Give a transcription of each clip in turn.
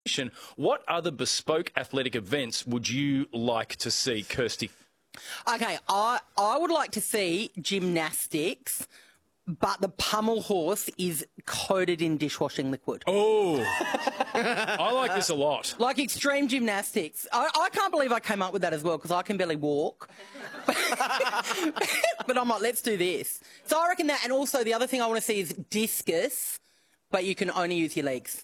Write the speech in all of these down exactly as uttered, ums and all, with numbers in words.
What other bespoke athletic events would you like to see, Kirsty? Okay, I, I would like to see gymnastics, but the pummel horse is coated in dishwashing liquid. Oh, I like this a lot. Like extreme gymnastics. I, I can't believe I came up with that as well because I can barely walk. But I'm like, let's do this. So I reckon that, and also the other thing I want to see is discus, but you can only use your legs.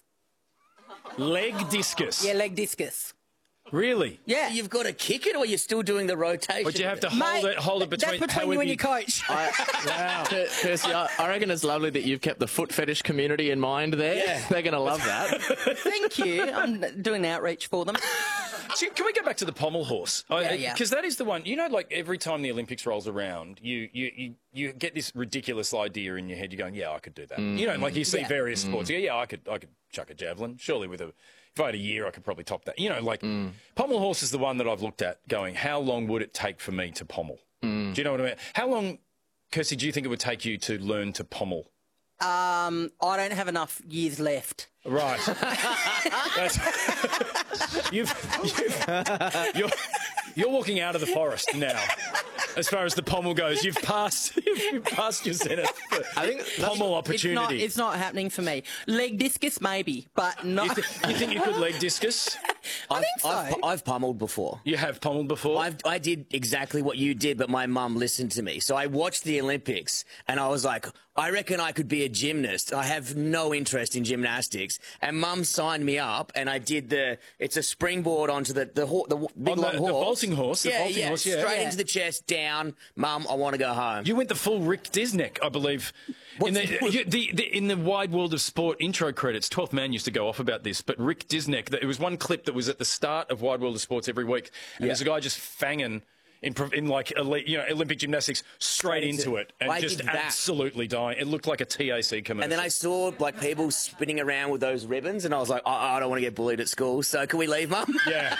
Leg discus? Yeah, leg discus. Really? Yeah. You've got to kick it, or you're still doing the rotation? But you have to hold Mate, it, hold it between. That's between you and your coach. I, wow. Kirsty, I, I reckon it's lovely that you've kept the foot fetish community in mind there. Yeah. They're going to love that. Thank you. I'm doing outreach for them. See, can we go back to the pommel horse? Yeah, yeah. Because that is the one. You know, like every time the Olympics rolls around, you you you, you get this ridiculous idea in your head. You're going, yeah, I could do that. Mm. You know, like you see Yeah. various sports. You go, yeah, I could I could chuck a javelin. Surely with a if I had a year, I could probably top that. You know, like mm. pommel horse is the one that I've looked at. Going, how long would it take for me to pommel? Mm. Do you know what I mean? How long, Kirsty, do you think it would take you to learn to pommel? Um, I don't have enough years left. Right. That's, you've, you've, you're, you're walking out of the forest now. As far as the pommel goes, you've passed. You've passed your zenith. I think pommel opportunity. It's not, it's not happening for me. Leg discus, maybe, but not. You, th you think you could leg discus? I I've, think so. I've, I've pummeled before. You have pommeled before? I've, I did exactly what you did, but my mum listened to me. So I watched the Olympics, and I was like, I reckon I could be a gymnast. I have no interest in gymnastics. And mum signed me up, and I did the, it's a springboard onto the, the, the, the big On long the, horse. the vaulting horse. The yeah, vaulting yeah, horse, yeah. straight Yeah. into the chest, down. Mum, I want to go home. You went the full Rick Disneck, I believe. In the, you, the, the, in the Wide World of Sport intro credits, twelfth Man used to go off about this, but Rick Disneck, it was one clip that was at the start of Wide World of Sports every week, and Yeah. there's a guy just fanging in, in like elite, you know, Olympic gymnastics straight into it and I just did that. absolutely dying. It looked like a T A C commercial. And then I saw like people spinning around with those ribbons, and I was like, oh, I don't want to get bullied at school, so can we leave, Mum? Yeah.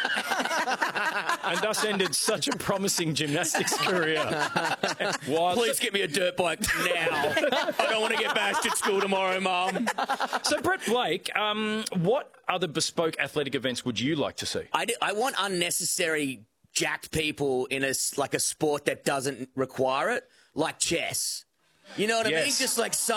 And thus ended such a promising gymnastics career. While Please get me a dirt bike now. I don't want to get bashed at school tomorrow, Mum. So, Brett Blake, um, what other bespoke athletic events would you like to see? I, do, I want unnecessary jacked people in a s- like a sport that doesn't require it, like chess. You know what I mean? Yes. Just like some.